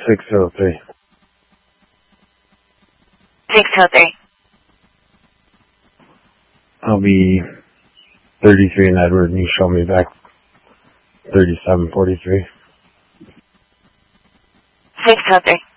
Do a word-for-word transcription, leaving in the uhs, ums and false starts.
six oh three. six oh three. I'll be thirty-three in Edward, and you show me back thirty-seven forty-three. six oh three.